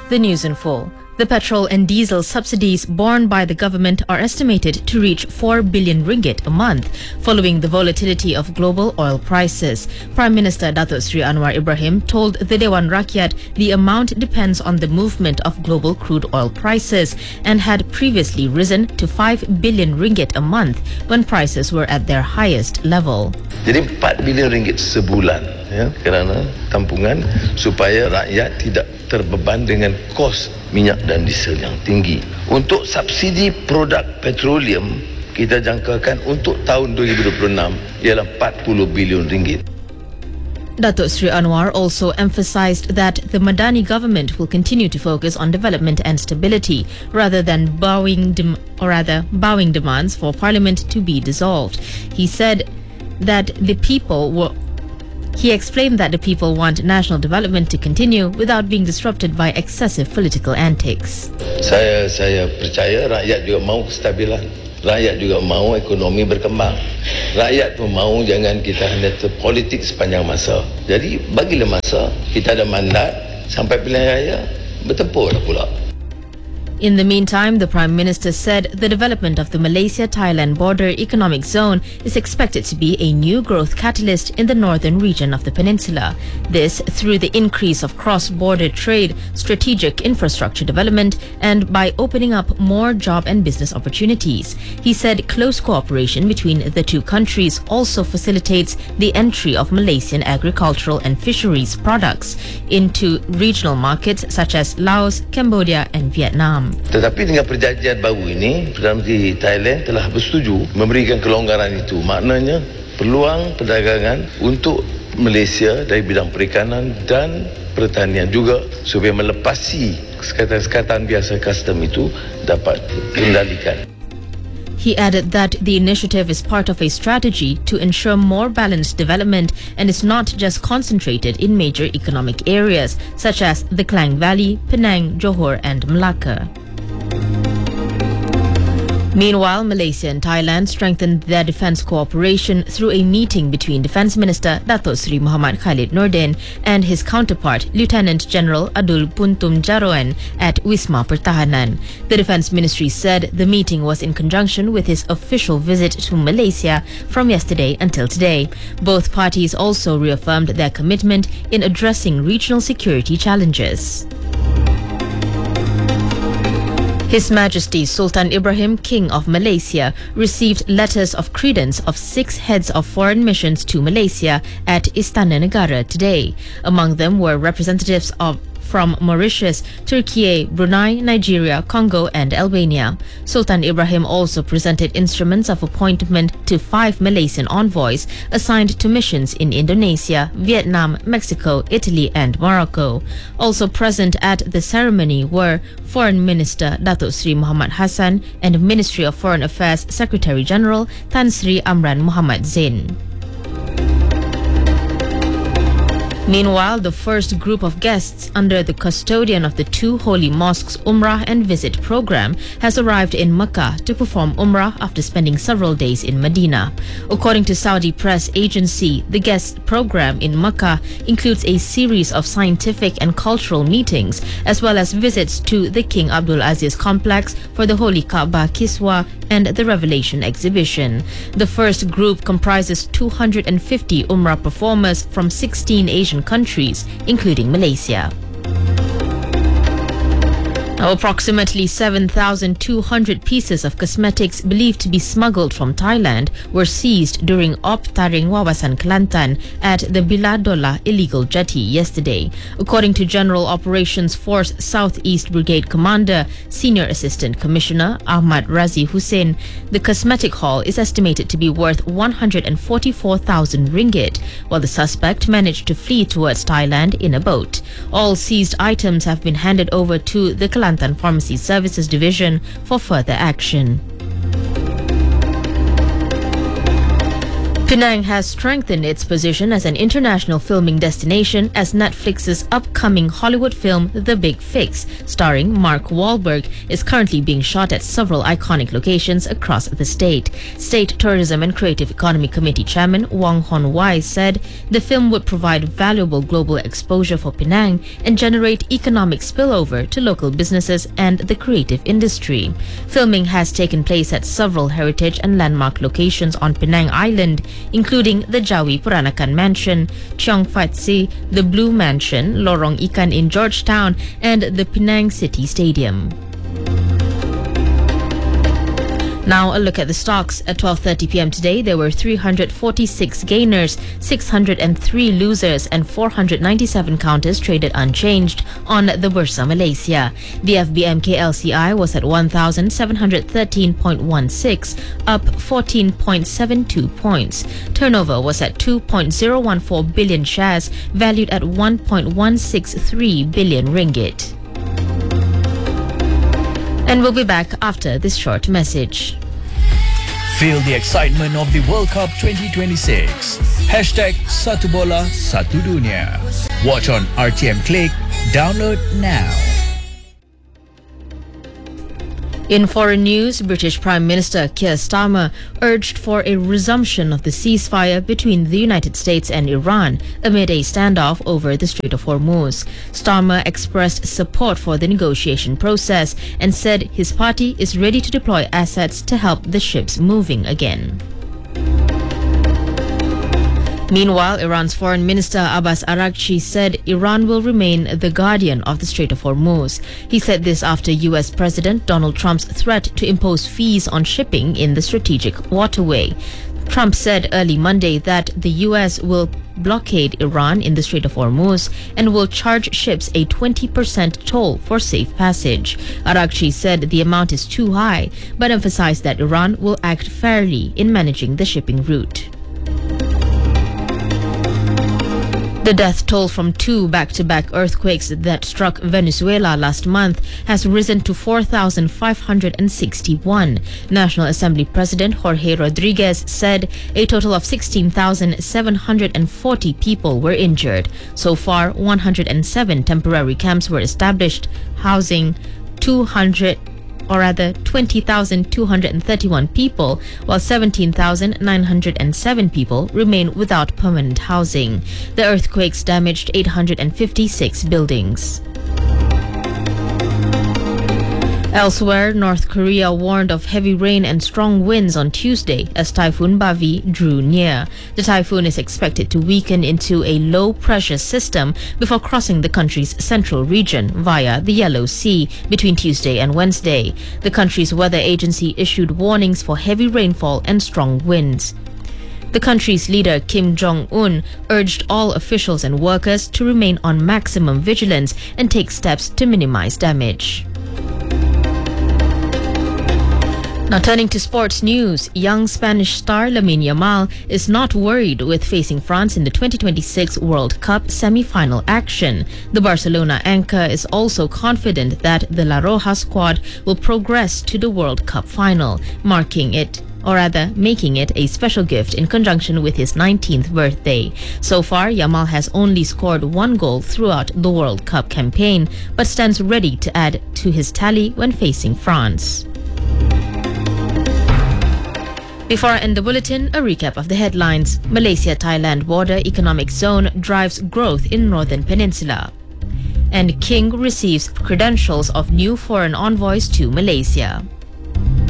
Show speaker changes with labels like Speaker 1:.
Speaker 1: The news in full. The petrol and diesel subsidies borne by the government are estimated to reach 4 billion ringgit a month, following the volatility of global oil prices. Prime Minister Datuk Seri Anwar Ibrahim told the Dewan Rakyat the amount depends on the movement of global crude oil prices and had previously risen to 5 billion ringgit a month when prices were at their highest level.
Speaker 2: Jadi 4 bilion ringgit sebulan ya, kerana tampungan supaya rakyat tidak terbeban dengan kos minyak dan diesel yang tinggi. Untuk subsidi produk petroleum, kita jangkakan untuk tahun 2026 ialah 40 bilion ringgit.
Speaker 1: Datuk Seri Anwar also emphasized that the Madani government will continue to focus on development and stability rather than bowing demands for parliament to be dissolved. He explained that the people want national development to continue without being disrupted by excessive political antics.
Speaker 2: Saya percaya rakyat juga mahu kestabilan. Rakyat juga mahu ekonomi berkembang. Rakyat pun mahu jangan kita hanya terpolitik sepanjang masa. Jadi bagilah masa, kita ada mandat sampai pilihan raya, bertempurlah pula.
Speaker 1: In the meantime, the Prime Minister said the development of the Malaysia-Thailand border economic zone is expected to be a new growth catalyst in the northern region of the peninsula. This through the increase of cross-border trade, strategic infrastructure development, and by opening up more job and business opportunities. He said close cooperation between the two countries also facilitates the entry of Malaysian agricultural and fisheries products into regional markets such as Laos, Cambodia, and Vietnam.
Speaker 2: Tetapi dengan perjanjian baru ini, Perdana Menteri Thailand telah bersetuju memberikan kelonggaran itu. Maknanya peluang perdagangan untuk Malaysia dari bidang perikanan dan pertanian juga supaya melepasi sekatan-sekatan biasa custom itu dapat dikendalikan.
Speaker 1: He added that the initiative is part of a strategy to ensure more balanced development and is not just concentrated in major economic areas such as the Klang Valley, Penang, Johor and Malacca. Meanwhile, Malaysia and Thailand strengthened their defence cooperation through a meeting between Defence Minister Datuk Seri Muhammad Khalid Nordin and his counterpart Lieutenant General Adul Puntum Jaroen at Wisma Pertahanan. The Defence Ministry said the meeting was in conjunction with his official visit to Malaysia from yesterday until today. Both parties also reaffirmed their commitment in addressing regional security challenges. His Majesty Sultan Ibrahim, King of Malaysia, received letters of credence of 6 heads of foreign missions to Malaysia at Istana Negara today. Among them were representatives from Mauritius, Turkey, Brunei, Nigeria, Congo and Albania. Sultan Ibrahim also presented instruments of appointment to 5 Malaysian envoys assigned to missions in Indonesia, Vietnam, Mexico, Italy and Morocco. Also present at the ceremony were Foreign Minister Datuk Seri Muhammad Hassan and Ministry of Foreign Affairs Secretary General Tan Sri Amran Muhammad Zain. Meanwhile, the first group of guests under the custodian of the 2 holy mosques Umrah and Visit program has arrived in Mecca to perform Umrah after spending several days in Medina. According to Saudi press agency, the guest program in Mecca includes a series of scientific and cultural meetings, as well as visits to the King Abdul Aziz complex for the Holy Kaaba Kiswa and the Revelation exhibition. The first group comprises 250 Umrah performers from 16 Asian countries, including Malaysia. Now, approximately 7,200 pieces of cosmetics believed to be smuggled from Thailand were seized during Op Taring Wawasan Kelantan at the Biladola illegal jetty yesterday. According to General Operations Force Southeast Brigade Commander, Senior Assistant Commissioner Ahmad Razi Hussein, the cosmetic haul is estimated to be worth 144,000 ringgit, while the suspect managed to flee towards Thailand in a boat. All seized items have been handed over to the Kelantan Pharmacy Services Division for further action. Penang has strengthened its position as an international filming destination as Netflix's upcoming Hollywood film The Big Fix, starring Mark Wahlberg, is currently being shot at several iconic locations across the state. State Tourism and Creative Economy Committee Chairman Wong Hon Wai said the film would provide valuable global exposure for Penang and generate economic spillover to local businesses and the creative industry. Filming has taken place at several heritage and landmark locations on Penang Island, including the Jawi Puranakan Mansion, Cheong Fat Si, the Blue Mansion, Lorong Ikan in Georgetown, and the Penang City Stadium. Now a look at the stocks. At 12:30 p.m. today, there were 346 gainers, 603 losers, and 497 counters traded unchanged on the Bursa Malaysia. The FBMK LCI was at 1,713.16, up 14.72 points. Turnover was at 2.014 billion shares, valued at 1.163 billion ringgit. And we'll be back after this short message.
Speaker 3: Feel the excitement of the World Cup 2026. Hashtag Satu Bola Satu Dunia. Watch on RTM Click. Download now.
Speaker 1: In foreign news, British Prime Minister Keir Starmer urged for a resumption of the ceasefire between the United States and Iran amid a standoff over the Strait of Hormuz. Starmer expressed support for the negotiation process and said his party is ready to deploy assets to help the ships moving again. Meanwhile, Iran's Foreign Minister Abbas Araghchi said Iran will remain the guardian of the Strait of Hormuz. He said this after US President Donald Trump's threat to impose fees on shipping in the strategic waterway. Trump said early Monday that the US will blockade Iran in the Strait of Hormuz and will charge ships a 20% toll for safe passage. Araghchi said the amount is too high, but emphasized that Iran will act fairly in managing the shipping route. The death toll from two back-to-back earthquakes that struck Venezuela last month has risen to 4,561. National Assembly President Jorge Rodriguez said a total of 16,740 people were injured. So far, 107 temporary camps were established, housing 20,231 people, while 17,907 people remain without permanent housing. The earthquakes damaged 856 buildings. Elsewhere, North Korea warned of heavy rain and strong winds on Tuesday as Typhoon Bavi drew near. The typhoon is expected to weaken into a low-pressure system before crossing the country's central region via the Yellow Sea between Tuesday and Wednesday. The country's weather agency issued warnings for heavy rainfall and strong winds. The country's leader Kim Jong-un urged all officials and workers to remain on maximum vigilance and take steps to minimize damage. Now turning to sports news, young Spanish star Lamine Yamal is not worried with facing France in the 2026 World Cup semi-final action. The Barcelona anchor is also confident that the La Roja squad will progress to the World Cup final, making it a special gift in conjunction with his 19th birthday. So far, Yamal has only scored one goal throughout the World Cup campaign, but stands ready to add to his tally when facing France. Before I end the bulletin, a recap of the headlines. Malaysia-Thailand border economic zone drives growth in Northern Peninsula. And King receives credentials of new foreign envoys to Malaysia.